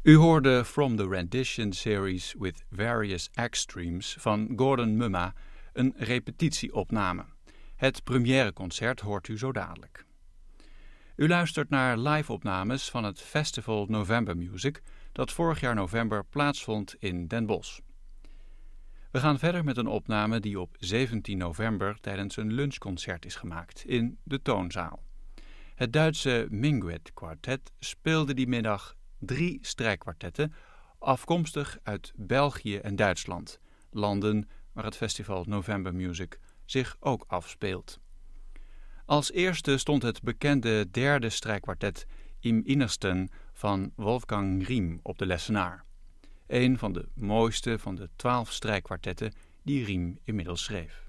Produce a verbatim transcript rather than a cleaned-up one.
U hoorde From the Rendition Series with Various Extremes van Gordon Mumma, een repetitieopname. Het premièreconcert hoort u zo dadelijk. U luistert naar live-opnames van het festival November Music dat vorig jaar november plaatsvond in Den Bosch. We gaan verder met een opname die op zeventien november tijdens een lunchconcert is gemaakt in de Toonzaal. Het Duitse Minguet Quartet speelde die middag drie strijkkwartetten, afkomstig uit België en Duitsland, landen waar het festival November Music zich ook afspeelt. Als eerste stond het bekende derde strijkkwartet Im Innersten van Wolfgang Riem op de lessenaar. Een van de mooiste van de twaalf strijkkwartetten die Riem inmiddels schreef.